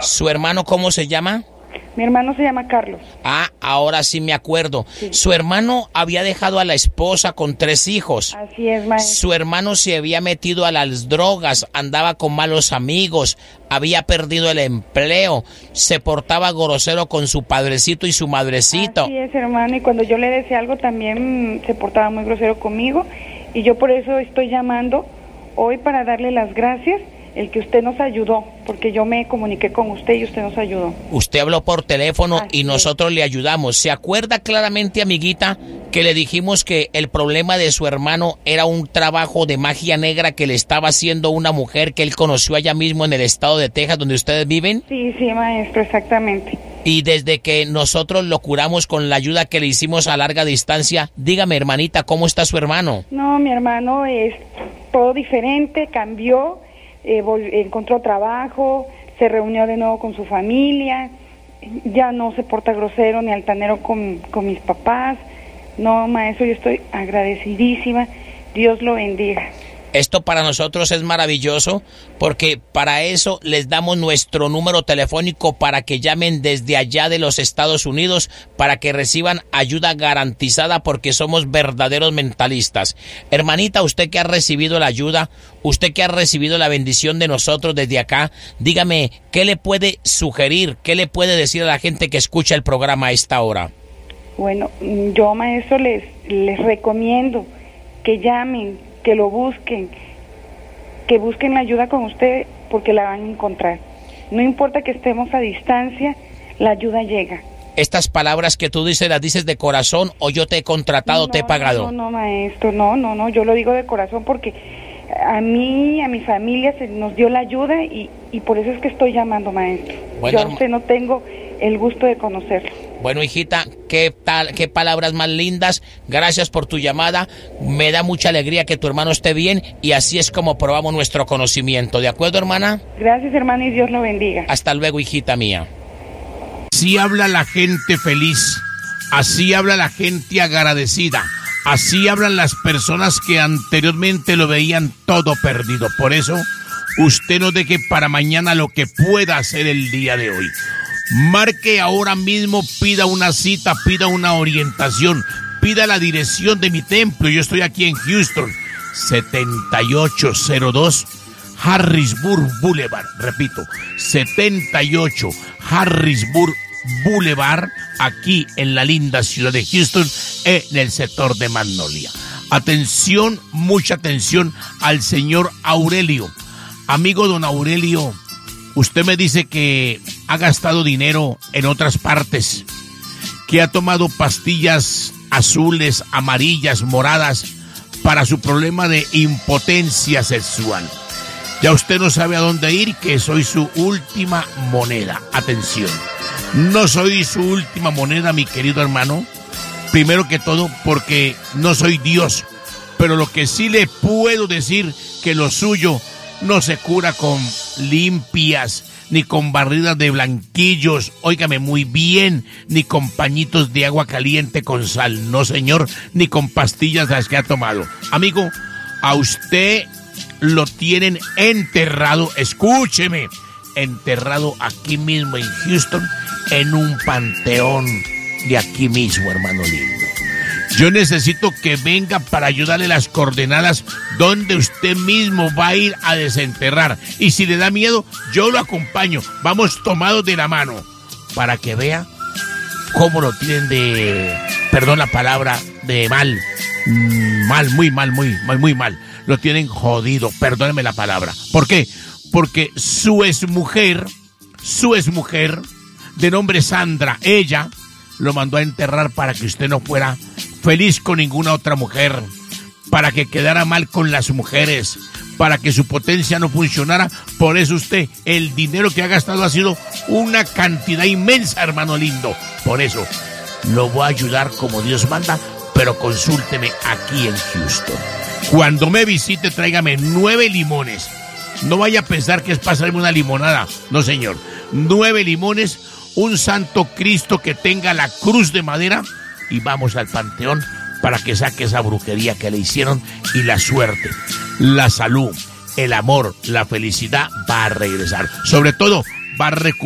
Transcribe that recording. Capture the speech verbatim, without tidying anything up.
¿Su hermano cómo se llama? Mi hermano se llama Carlos. Ah, ahora sí me acuerdo. Sí. Su hermano había dejado a la esposa con tres hijos. Así es, maestro. Su hermano se había metido a las drogas, andaba con malos amigos, había perdido el empleo, se portaba grosero con su padrecito y su madrecito. Así es, hermano, y cuando yo le decía algo también se portaba muy grosero conmigo, y yo por eso estoy llamando hoy para darle las gracias, el que usted nos ayudó, porque yo me comuniqué con usted y usted nos ayudó. Usted habló por teléfono Así y nosotros le ayudamos. ¿Se acuerda claramente, amiguita, que le dijimos que el problema de su hermano era un trabajo de magia negra que le estaba haciendo una mujer que él conoció allá mismo en el estado de Texas, donde ustedes viven? Sí, sí, maestro, exactamente. Y desde que nosotros lo curamos con la ayuda que le hicimos a larga distancia, dígame, hermanita, ¿cómo está su hermano? No, mi hermano es todo diferente, cambió, eh, vol- encontró trabajo, se reunió de nuevo con su familia, ya no se porta grosero ni altanero con, con mis papás. No, maestro, yo estoy agradecidísima, Dios lo bendiga. Esto para nosotros es maravilloso porque para eso les damos nuestro número telefónico para que llamen desde allá de los Estados Unidos para que reciban ayuda garantizada porque somos verdaderos mentalistas. Hermanita, usted que ha recibido la ayuda, usted que ha recibido la bendición de nosotros desde acá, dígame, ¿qué le puede sugerir? ¿Qué le puede decir a la gente que escucha el programa a esta hora? Bueno, yo, maestro, les, les recomiendo que llamen, que lo busquen, que busquen la ayuda con usted porque la van a encontrar. No importa que estemos a distancia, la ayuda llega. Estas palabras que tú dices, ¿las dices de corazón o yo te he contratado, no, te he pagado? No, no, no, maestro, no, no, no, yo lo digo de corazón porque a mí, a mi familia se nos dio la ayuda y, y por eso es que estoy llamando, maestro. Bueno, yo a usted no tengo el gusto de conocerlo. Bueno, hijita, qué tal, qué palabras más lindas. Gracias por tu llamada. Me da mucha alegría que tu hermano esté bien y así es como probamos nuestro conocimiento. ¿De acuerdo, hermana? Gracias, hermano, y Dios lo bendiga. Hasta luego, hijita mía. Así habla la gente feliz. Así habla la gente agradecida. Así hablan las personas que anteriormente lo veían todo perdido. Por eso, usted no deje para mañana lo que pueda hacer el día de hoy. Marque ahora mismo, pida una cita, pida una orientación, pida la dirección de mi templo. Yo estoy aquí en Houston, setenta y ocho cero dos Harrisburg Boulevard. Repito, setenta y ocho Harrisburg Boulevard, aquí en la linda ciudad de Houston, en el sector de Magnolia. Atención, mucha atención al señor Aurelio. Amigo don Aurelio, usted me dice que ha gastado dinero en otras partes, que ha tomado pastillas azules, amarillas, moradas para su problema de impotencia sexual. Ya usted no sabe a dónde ir, que soy su última moneda. Atención, no soy su última moneda, mi querido hermano. Primero que todo, porque no soy Dios, pero lo que sí le puedo decir, que lo suyo no se cura con limpias, ni con barridas de blanquillos, óigame muy bien, ni con pañitos de agua caliente con sal, no señor, ni con pastillas las que ha tomado. Amigo, a usted lo tienen enterrado, escúcheme, enterrado aquí mismo en Houston, en un panteón de aquí mismo, hermano lindo. Yo necesito que venga para ayudarle las coordenadas donde usted mismo va a ir a desenterrar. Y si le da miedo, yo lo acompaño. Vamos tomados de la mano para que vea cómo lo tienen de, perdón la palabra, de mal. Mm, mal, muy mal, muy, muy, muy mal. Lo tienen jodido, perdóneme la palabra. ¿Por qué? Porque su exmujer, su exmujer, de nombre Sandra, ella lo mandó a enterrar para que usted no fuera feliz con ninguna otra mujer, para que quedara mal con las mujeres, para que su potencia no funcionara. Por eso usted, el dinero que ha gastado ha sido una cantidad inmensa, hermano lindo. Por eso, lo voy a ayudar como Dios manda, pero consúlteme aquí en Houston. Cuando me visite, tráigame nueve limones. No vaya a pensar que es pasarme una limonada. No, señor. Nueve limones, un santo Cristo que tenga la cruz de madera, y vamos al panteón para que saque esa brujería que le hicieron, y la suerte, la salud, el amor, la felicidad va a regresar. Sobre todo, va a recuperar